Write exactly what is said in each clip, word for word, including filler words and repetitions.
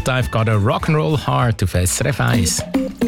und I've got a Rock'n'Roll Heart auf S R F eins.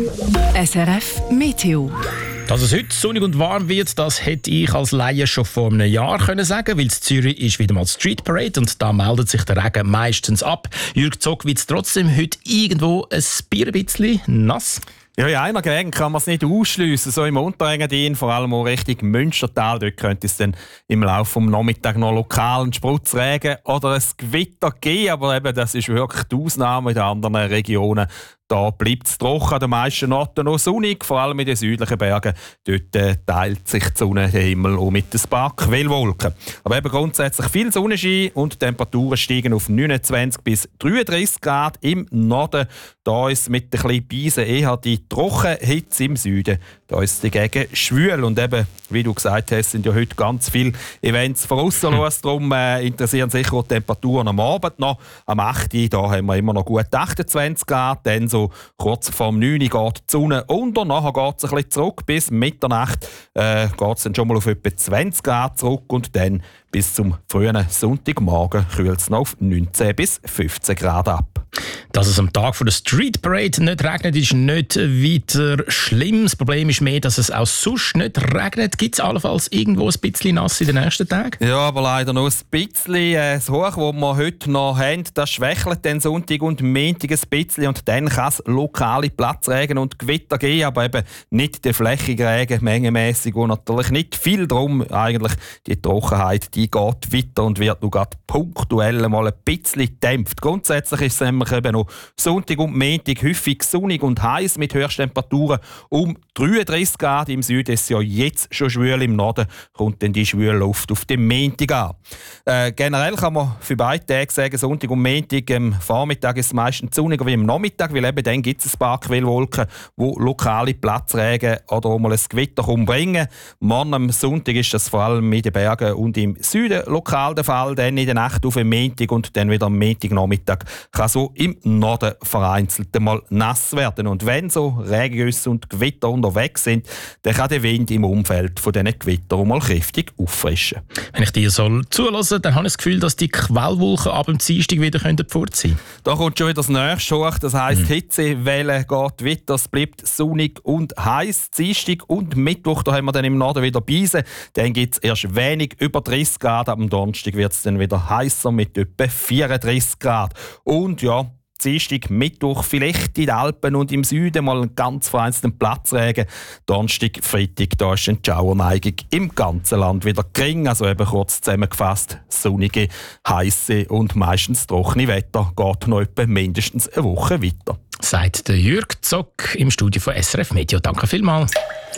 S R F Meteo. Dass es heute sonnig und warm wird, das hätte ich als Laie schon vor einem Jahr können sagen, weil in Zürich ist wieder mal Street Parade und da meldet sich der Regen meistens ab. Jürg Zock wird es trotzdem heute irgendwo ein bisschen nass. Ja, in einer Gegend kann man es nicht ausschliessen. So im Unterengadin, vor allem auch Richtung Münstertal, dort könnte es dann im Laufe des Nachmittags noch lokal einen Spritzregen oder ein Gewitter geben. Aber eben, das ist wirklich die Ausnahme. In den anderen Regionen da bleibt es trocken, an den meisten Orten noch sonnig, vor allem in den südlichen Bergen. Dort äh, teilt sich die Sonne den Himmel auch mit ein paar Quellwolken. Aber eben grundsätzlich viel Sonnenschein und die Temperaturen steigen auf neunundzwanzig bis dreiunddreißig Grad im Norden. Da ist mit ein bisschen Beisen eher die Trockenhitze im Süden. Da ist es dagegen schwül. Und eben, wie du gesagt hast, sind ja heute ganz viele Events voraus los. Darum äh, interessieren sicher auch die Temperaturen am Abend noch. Am acht Uhr da haben wir immer noch gut achtundzwanzig Grad. Dann so kurz vor neun Uhr geht die Sonne unter. Nachher geht es ein bisschen zurück. Bis Mitternacht äh, geht es dann schon mal auf etwa zwanzig Grad zurück. Und dann bis zum frühen Sonntagmorgen kühlt es noch auf neunzehn bis fünfzehn Grad ab. Dass es am Tag der Street Parade nicht regnet, ist nicht weiter schlimm. Das Problem ist mehr, dass es auch sonst nicht regnet. Gibt es allenfalls irgendwo ein bisschen nass in den nächsten Tagen? Ja, aber leider nur ein bisschen. Äh, das Hoch, das wir heute noch haben, das schwächelt dann Sonntag und Montag ein bisschen. Und dann kann es lokale Platzregen und Gewitter geben, aber eben nicht der flächige Regen, mengenmässig und natürlich nicht viel drum. Eigentlich die Trockenheit, die geht weiter und wird nur gerade punktuell mal ein bisschen gedämpft. Grundsätzlich ist es nämlich eben noch Sonntag und Montag häufig sonnig und heiß mit Höchsttemperaturen um dreiunddreißig Grad. Im Süden ist es ja jetzt schon schwül, im Norden kommt dann die schwüle Luft auf den Montag an. Äh, generell kann man für beide Tage sagen, Sonntag und Montag, am Vormittag ist es meistens sonniger wie am Nachmittag, weil eben dann gibt es ein paar Quellwolken, die lokale Platzregen oder auch mal ein Gewitter bringen. Morgen am Sonntag ist das vor allem in den Bergen und im Süden lokal der Fall, dann in der Nacht auf den Montag und dann wieder am Montagnachmittag kann so im Norden vereinzelt mal nass werden. Und wenn so Regengüsse und Gewitter unterwegs sind, dann kann der Wind im Umfeld von diesen Gewittern mal kräftig auffrischen. Wenn ich dir so zulasse, dann habe ich das Gefühl, dass die Quellwolken ab dem Dienstag wieder fort sein können. Da kommt schon wieder das nächste hoch. Das heisst, mhm. die Hitzewelle geht weiter, es bleibt sonnig und heiß. Dienstag und Mittwoch, da haben wir dann im Norden wieder Beisen. Dann gibt es erst wenig über dreißig Grad. Am Donnerstag wird es dann wieder heißer mit etwa vierunddreißig Grad. Und ja, Dienstag, Mittwoch, vielleicht in den Alpen und im Süden mal einen ganz vereinzelten Platzregen. Donnerstag, Freitag, da ist eine Schauerneigung im ganzen Land wieder gering. Also eben kurz zusammengefasst, sonnige, heisse und meistens trockene Wetter geht noch etwa mindestens eine Woche weiter. Sagt der Jürg Zock im Studio von S R F Meteo. Danke vielmals.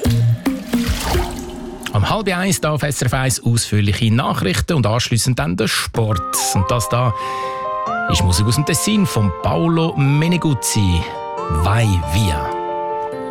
Am halb eins da auf S R F eins ausführliche Nachrichten und anschliessend dann der Sport. Und das da ist Musik aus dem Tessin von Paolo Meneguzzi. Vai via.